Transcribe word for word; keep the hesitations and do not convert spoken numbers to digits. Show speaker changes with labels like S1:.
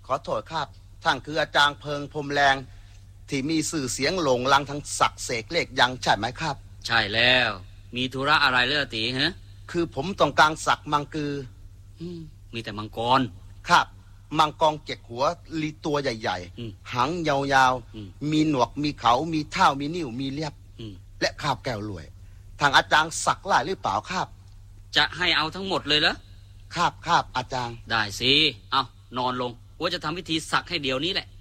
S1: ขอโทษครับท่านคืออาจารย์เพิงพรมแรงที่มีสื่อเสียงโหลงลังทั้งศักเสกเลขยังใช่ไหมครับ
S2: ใช่แล้วมีธุระอะไรเล่ะตีฮะ
S1: คือผมต้องการสักมังกือ
S2: มีแต่มังกร
S1: ครับมังกรเจ็ดหัวลีตัวใหญ่ๆหางยาวๆมีหนวกมีเขามีเท้ามีนิ้วมีเล็บและคาบแก้วรวยทางอาจารย์สักหลายหรือเปล่าครับ
S2: จะให้เอาทั้งหมดเลยเหรอ
S1: ครับครับอาจารย์
S2: ได้สิเอานอนลงว่าจะทำพิธีสักให้เดี๋ยวนี้แหละ